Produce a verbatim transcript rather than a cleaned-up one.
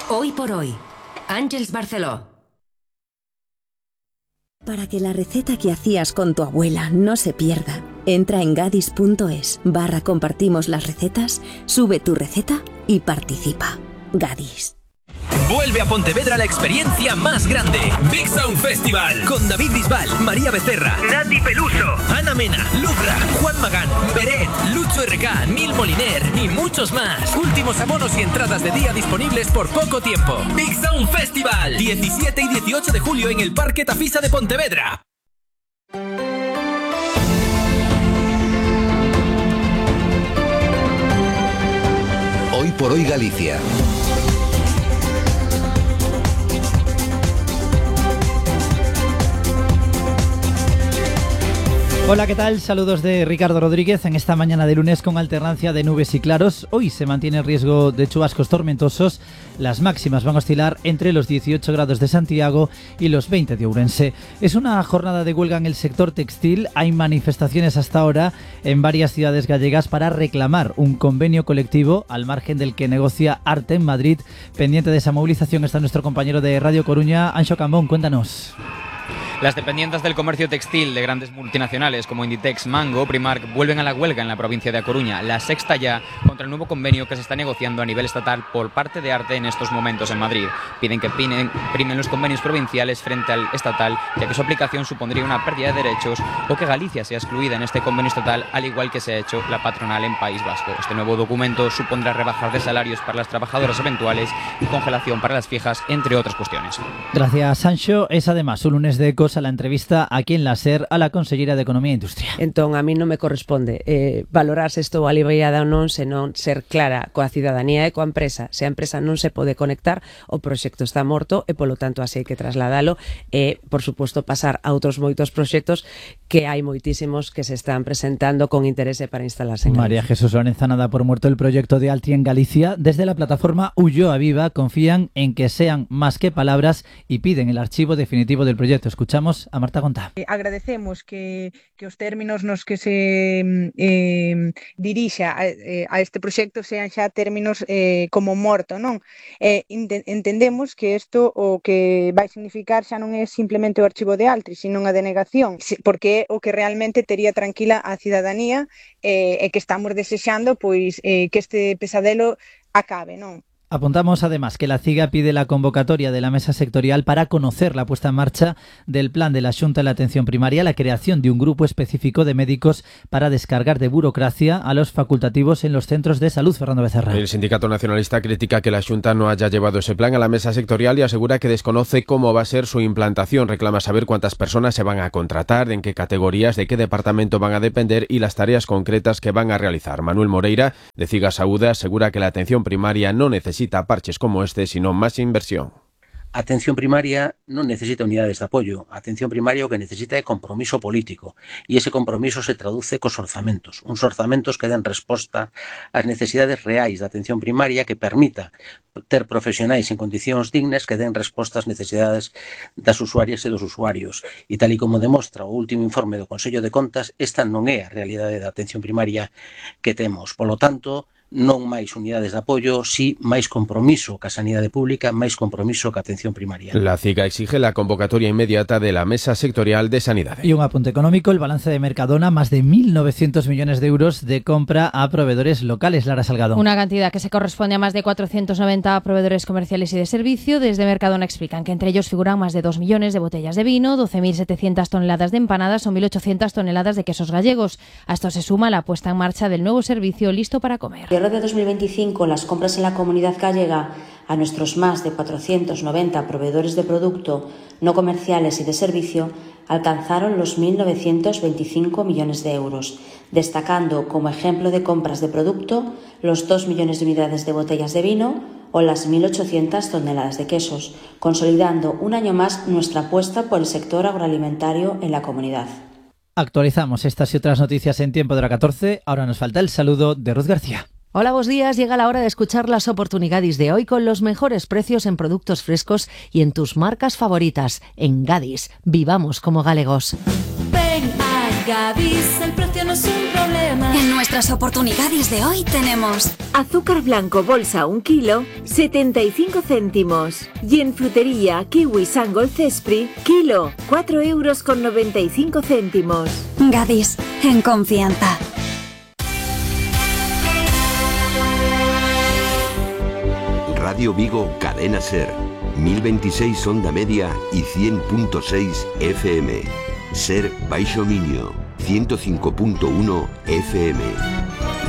Hoy por hoy, Àngels Barceló. Para que la receta que hacías con tu abuela no se pierda, entra en gadis punto es barra compartimos las recetas, sube tu receta y participa. Gadis. Vuelve a Pontevedra la experiencia más grande. Big Sound Festival. Con David Bisbal, María Becerra, Nati Peluso, Ana Mena, Lucra, Juan Magán, Beret, Lucho R K, Nil Moliner y muchos más. Últimos abonos y entradas de día disponibles por poco tiempo. Big Sound Festival. diecisiete y dieciocho de julio en el Parque Tafisa de Pontevedra. Hoy por hoy Galicia. Hola, ¿qué tal? Saludos de Ricardo Rodríguez en esta mañana de lunes con alternancia de nubes y claros. Hoy se mantiene el riesgo de chubascos tormentosos. Las máximas van a oscilar entre los dieciocho grados de Santiago y los veinte de Ourense. Es una jornada de huelga en el sector textil. Hay manifestaciones hasta ahora en varias ciudades gallegas para reclamar un convenio colectivo al margen del que negocia Arte en Madrid. Pendiente de esa movilización está nuestro compañero de Radio Coruña, Anxo Cambón. Cuéntanos. Las dependientes del comercio textil de grandes multinacionales como Inditex, Mango o Primark vuelven a la huelga en la provincia de A Coruña, la sexta ya, contra el nuevo convenio que se está negociando a nivel estatal por parte de Arte en estos momentos en Madrid. Piden que primen, primen los convenios provinciales frente al estatal, ya que su aplicación supondría una pérdida de derechos o que Galicia sea excluida en este convenio estatal, al igual que se ha hecho la patronal en País Vasco. Este nuevo documento supondrá rebajar de salarios para las trabajadoras eventuales y congelación para las fijas, entre otras cuestiones. Gracias, Sancho. Es además un lunes de Ecos a la entrevista aquí en la SER a la consellera de Economía e Industria. Entón, a mí non me corresponde eh, valorar se estou aliviada ou non, senón ser clara coa cidadanía e coa empresa. Se a empresa non se pode conectar, o proxecto está morto e, polo tanto, así hai que trasladalo e, por suposto, pasar a outros moitos proxectos que hai moitísimos que se están presentando con interese para instalarse en Galicia. María Jesús Lorenza nada por muerto el proyecto de Alti en Galicia. Desde la plataforma Ulloa Viva confían en que sean más que palabras y piden el archivo definitivo del proyecto. Escuchamos a Marta Gontá. Eh, agradecemos que, que os términos nos que se eh, dirixa a, eh, a este proxecto sean xa términos eh, como morto, non? Eh, entendemos que isto o que vai significar xa non é simplemente o archivo de Altri, sino a denegación, porque é o que realmente tería tranquila a cidadanía eh, e que estamos desexando pois eh, que este pesadelo acabe, non? Apuntamos además que la CIGA pide la convocatoria de la mesa sectorial para conocer la puesta en marcha del plan de la Xunta de la Atención Primaria, la creación de un grupo específico de médicos para descargar de burocracia a los facultativos en los centros de salud. Fernando Becerra. El Sindicato Nacionalista critica que la Xunta no haya llevado ese plan a la mesa sectorial y asegura que desconoce cómo va a ser su implantación. Reclama saber cuántas personas se van a contratar, en qué categorías, de qué departamento van a depender y las tareas concretas que van a realizar. Manuel Moreira, de CIGA Saúde, asegura que la atención primaria no necesita necesita parches como este, sino más inversión. A atención primaria non necesita unidades de apoio. A atención primaria o que necesita é compromiso político. E ese compromiso se traduce cos orzamentos. Uns orzamentos que den resposta ás necesidades reais da atención primaria, que permita ter profesionais en condicións dignas que den resposta ás necesidades das usuarias e dos usuarios. E tal e como demostra o último informe do Consello de Contas, esta non é a realidade da atención primaria que temos. Polo tanto, non máis unidades de apoio, si máis compromiso ca sanidade pública, máis compromiso ca atención primaria. La CIGA exige la convocatoria inmediata de la Mesa Sectorial de Sanidade. Y un apunte económico, el balance de Mercadona, más de mil novecientos millones de euros de compra a proveedores locales. Lara Salgado. Una cantidad que se corresponde a más de cuatrocientos noventa proveedores comerciales y de servicio. Desde Mercadona explican que entre ellos figuran más de dos millones de botellas de vino, doce mil setecientas toneladas de empanadas o mil ochocientas toneladas de quesos gallegos. A esto se suma la puesta en marcha del nuevo servicio Listo para Comer. Cierre de dos mil veinticinco, las compras en la comunidad gallega a nuestros más de cuatrocientos noventa proveedores de producto no comerciales y de servicio alcanzaron los mil novecientos veinticinco millones de euros, destacando como ejemplo de compras de producto los dos millones de unidades de botellas de vino o las mil ochocientas toneladas de quesos, consolidando un año más nuestra apuesta por el sector agroalimentario en la comunidad. Actualizamos estas y otras noticias en Tiempo de la catorce. Ahora nos falta el saludo de Ruth García. Hola, buenos días. Llega la hora de escuchar las oportunidades de hoy con los mejores precios en productos frescos y en tus marcas favoritas. En Gadis, vivamos como galegos. Ven a Gadis, el precio no es un problema. En nuestras oportunidades de hoy tenemos azúcar blanco bolsa un kilo, setenta y cinco céntimos. Y en frutería kiwi Sangol Cespri, kilo, cuatro euros con noventa y cinco céntimos. Gadis, en confianza. Radio Vigo, Cadena Ser, mil veintiséis onda media y cien punto seis F M. Ser Baixo Miño, ciento cinco punto uno F M.